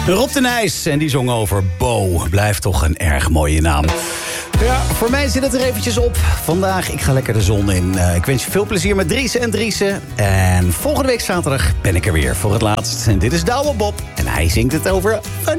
Rob de Nijs en die zong over Bo. Blijft toch een erg mooie naam. Ja, voor mij zit het er eventjes op. Vandaag, ik ga lekker de zon in. Ik wens je veel plezier met Driesen en Driesen. En volgende week zaterdag ben ik er weer voor het laatst. En dit is Douwe Bob. En hij zingt het over een